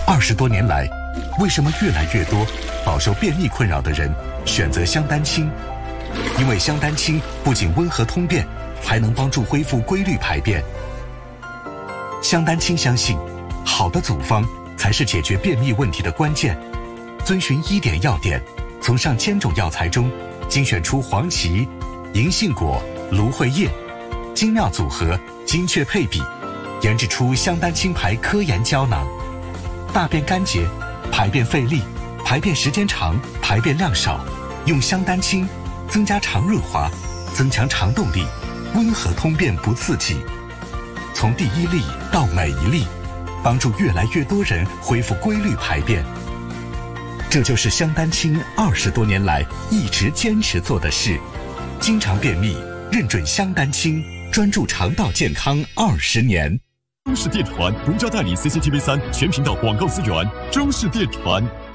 20多年来，为什么越来越多饱受便秘困扰的人选择香丹清？因为香丹清不仅温和通便，还能帮助恢复规律排便。香丹清相信，好的组方才是解决便秘问题的关键。遵循1点要点，从上千种药材中精选出黄芪、银杏果、芦荟叶，精妙组合，精确配比，研制出香丹清牌科研胶囊。大便干结、排便费力、排便时间长、排便量少，用香丹清增加肠润滑，增强肠动力，温和通便不刺激。从第1粒到每一粒，帮助越来越多人恢复规律排便。这就是香丹清20多年来一直坚持做的事。经常便秘，认准香丹清，专注肠道健康20年。 中视电传独家代理 CCTV3 全频道广告资源。中视电传。